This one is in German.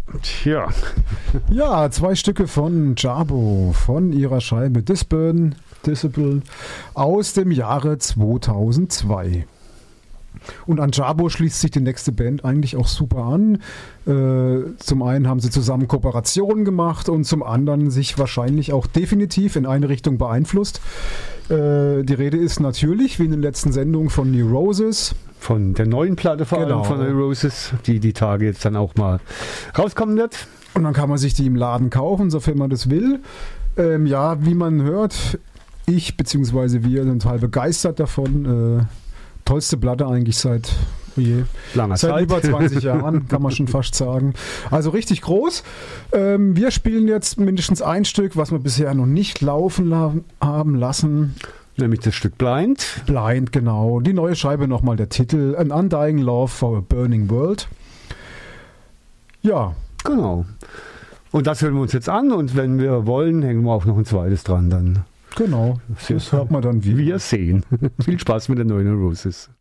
Tja. Ja, 2 Stücke von Jarboe von ihrer Scheibe Discipline aus dem Jahre 2002. Und an Jarboe schließt sich die nächste Band eigentlich auch super an. Zum einen haben sie zusammen Kooperationen gemacht und zum anderen sich wahrscheinlich auch definitiv in eine Richtung beeinflusst. Die Rede ist natürlich, wie in den letzten Sendungen, von New Roses. Von der neuen Platte vor allem von New Roses, die Tage jetzt dann auch mal rauskommen wird. Und dann kann man sich die im Laden kaufen, sofern man das will. Ja, wie man hört, ich bzw. wir sind total begeistert davon. Tollste Platte eigentlich seit langer Zeit. Seit Über 20 Jahren, kann man schon fast sagen. Also richtig groß. Wir spielen jetzt mindestens ein Stück, was wir bisher noch nicht laufen haben lassen. Nämlich das Stück Blind. Blind, genau. Die neue Scheibe nochmal, der Titel An Undying Love for a Burning World. Ja. Genau. Und das hören wir uns jetzt an und wenn wir wollen, hängen wir auch noch ein zweites dran. Dann genau. Das hört man dann wieder. Wir sehen. Viel Spaß mit der neuen Roses.